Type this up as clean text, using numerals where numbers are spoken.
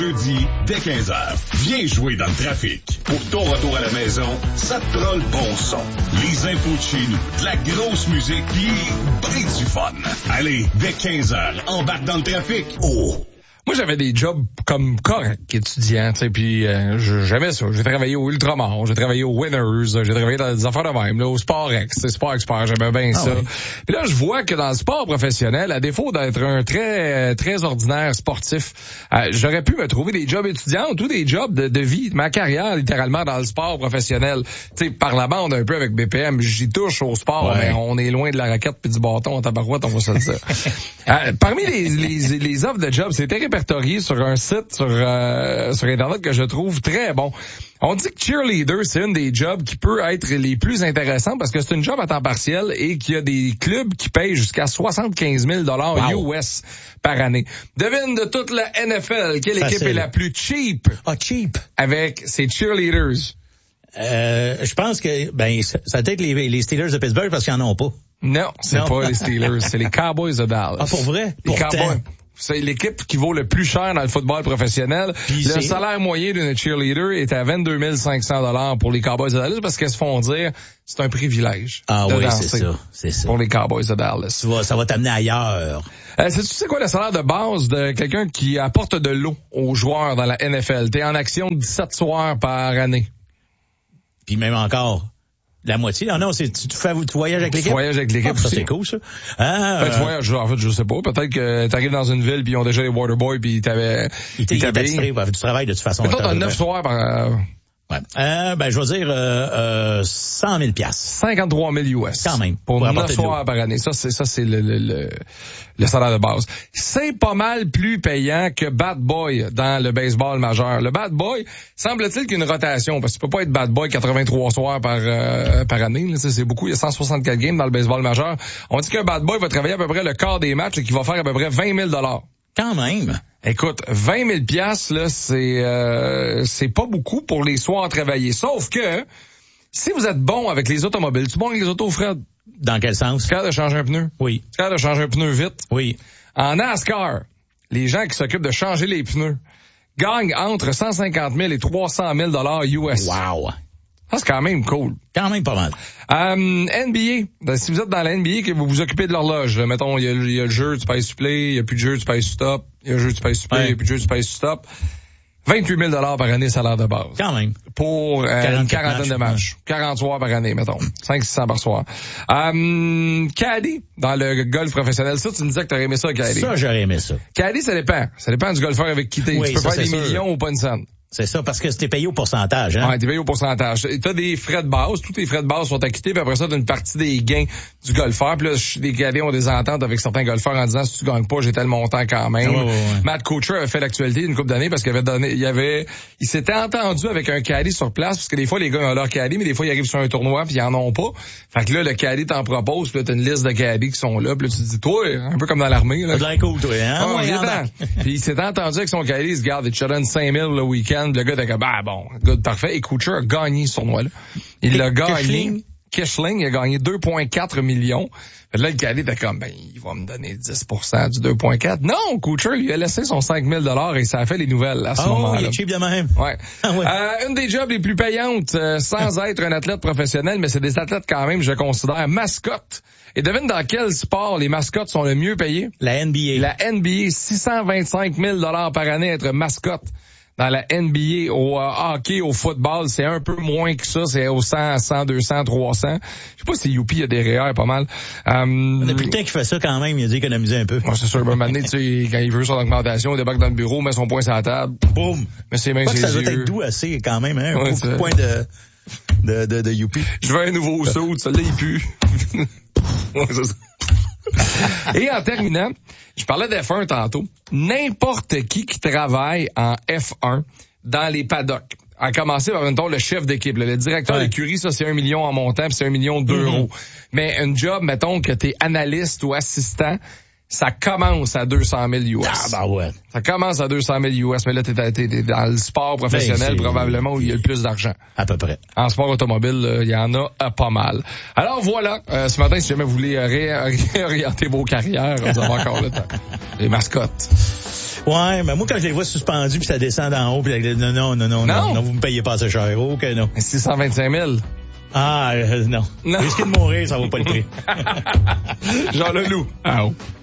Jeudi, dès 15h. Viens jouer dans le trafic. Pour ton retour à la maison, ça te prend le bon son. Les infos de chez nous, de la grosse musique, pis ben du fun. Allez, dès 15h, embarque dans le trafic. Oh! Moi, j'avais des jobs comme correct étudiant, tu sais, puis j'aimais ça. J'ai travaillé au Ultramar, j'ai travaillé au Winners, j'ai travaillé dans des affaires de même, là, au Sport X, c'est Sport Expert, j'aimais bien ça. Oui. Puis là, je vois que dans le sport professionnel, à défaut d'être un très ordinaire sportif, j'aurais pu me trouver des jobs étudiants ou des jobs de vie, ma carrière, littéralement, dans le sport professionnel. Tu sais, par la bande un peu avec BPM, j'y touche au sport, mais on est loin de la raquette puis du bâton en tabarouette, on va se le dire. Parmi les offres de jobs, c'était répertorié sur un site sur Internet que je trouve très bon. On dit que cheerleader, c'est une des jobs qui peut être les plus intéressants parce que c'est une job à temps partiel et qu'il y a des clubs qui payent jusqu'à 75 000 US par année. Devine de toute la NFL, quelle équipe est la plus cheap? Cheap. Avec ses cheerleaders. Je pense que, ça doit être les Steelers de Pittsburgh parce qu'ils en ont pas. Non, c'est pas les Steelers, c'est les Cowboys de Dallas. Ah, pour vrai? Les Cowboys. C'est l'équipe qui vaut le plus cher dans le football professionnel. Puis le salaire moyen d'une cheerleader est à 22 500 $ pour les Cowboys de Dallas parce qu'elles se font dire c'est un privilège. Ah oui, c'est ça. Pour les Cowboys de Dallas. Ça va t'amener ailleurs. Tu sais quoi le salaire de base de quelqu'un qui apporte de l'eau aux joueurs dans la NFL? T'es en action 17 soirs par année. Puis même encore. La moitié? Ah non, tu voyages avec l'équipe? Tu voyages avec l'équipe aussi. Ça, c'est cool, ça. Tu voyages, en fait, je sais pas. Peut-être que t'arrives dans une ville puis ils ont déjà les waterboys puis ils t'avaient... Ils t'avaient du travail de toute façon. Mais toi, t'as 9 soirs par... Ouais. Je vais dire 100 000 $. 53 000 US. Quand même. Pour 9 soirs par année. Ça, c'est le salaire de base. C'est pas mal plus payant que Bad Boy dans le baseball majeur. Le Bad Boy, semble-t-il qu'une rotation, parce que tu peux pas être Bad Boy 83 soirs par année. Là, c'est beaucoup. Il y a 164 games dans le baseball majeur. On dit qu'un Bad Boy va travailler à peu près le quart des matchs et qu'il va faire à peu près 20 000 $. Quand même. Écoute, 20 000 $, là, c'est pas beaucoup pour les soirs travaillés. Sauf que, si vous êtes bon avec les automobiles, tu es bon avec les autos, Fred? Dans quel sens? Tu es capable de changer un pneu? Oui. Tu es capable de changer un pneu vite? Oui. En NASCAR, les gens qui s'occupent de changer les pneus gagnent entre 150 000 et 300 000 $ US. Wow. Ça, c'est quand même cool. Quand même pas mal. NBA, si vous êtes dans la NBA, que vous vous occupez de l'horloge, là, mettons, il y a le jeu, tu payes supplé, il y a plus de jeu, tu payes stop, il y a le jeu, tu payes supplé, il y a plus de jeu, tu payes stop. 28 000 $ par année, salaire de base. Quand même. Pour une quarantaine de matchs. 40 soirs par année, mettons. 500-600 par soir. Caddy, dans le golf professionnel. Ça, tu me disais que t'aurais aimé ça, Caddy. Ça, j'aurais aimé ça. Caddy, ça dépend. Ça dépend du golfeur avec qui t'es. Tu peux faire des millions ou pas une scène. C'est ça, parce que c'était payé au pourcentage, hein? Ouais, t'es payé au pourcentage. T'as des frais de base, tous tes frais de base sont acquittés, puis après ça, t'as une partie des gains du golfeur. Puis là, les cadets ont des ententes avec certains golfeurs en disant, si tu gagnes pas, j'ai tel montant quand même. Ouais. Matt Kuchar a fait l'actualité d'une couple d'années parce qu'il il s'était entendu avec un caddie sur place, parce que des fois, les gars ont leur caddie, mais des fois, ils arrivent sur un tournoi puis ils en ont pas. Fait que là, le caddie t'en propose, puis là, t'as une liste de caddies qui sont là, puis là, tu te dis, toi, un peu comme dans l'armée, là. De la cool, toi, hein? Puis il s'était entendu avec son caddie, il se garde, il te donne 5 000 le week-end, le gars était comme, bon, good, parfait. Et Kuchar a gagné ce tournoi-là. Il l'a gagné. Kishling, il a gagné 2,4 millions. Là, le cadet était comme, il va me donner 10% du 2,4. Non, Kuchar lui a laissé son 5 000 $ et ça a fait les nouvelles à ce moment-là. Il est cheap de même. Ouais. Une des jobs les plus payantes, sans être un athlète professionnel, mais c'est des athlètes quand même, je considère, mascotte. Et devine dans quel sport les mascottes sont le mieux payés? La NBA. La NBA, 625 000 $ par année être mascotte. Dans la NBA, au hockey, au football, c'est un peu moins que ça. C'est au 100, 100, 200, 300. Je sais pas si Youpi, il y a des REER pas mal. Depuis le temps qu'il fait ça quand même, il a dit économiser un peu. Ouais, c'est sûr. Maintenant, tu sais, quand il veut son augmentation, il débarque dans le bureau, met son poing sur la table. Boum! Mais ses mains, ça doit être doux assez quand même, hein. Un coup de poing de Youpi. Je veux un nouveau saut, ça là, il pue. Ouais, c'est ça. Et en terminant, je parlais d'F1 tantôt. N'importe qui travaille en F1 dans les paddocks, à commencer par, mettons, le chef d'équipe, le directeur d'écurie, ça, c'est 1 million en montant, puis c'est 1 million d'euros. Mais un job, mettons, que t'es analyste ou assistant, ça commence à 200 000 US. Ah, bah ouais. Ça commence à 200 000 US, mais là, t'es dans le sport professionnel, probablement, où il y a le plus d'argent. À peu près. En sport automobile, il y en a pas mal. Alors voilà, ce matin, si jamais vous voulez réorienter vos carrières, vous avez encore le temps. Les mascottes. Ouais, mais moi, quand je les vois suspendus puis ça descend d'en haut, puis non, vous me payez pas assez cher. Oh, que non. 625 000. Ah, non. Risquer de mourir, ça vaut pas le prix. Jean Leloup. Ah, oh.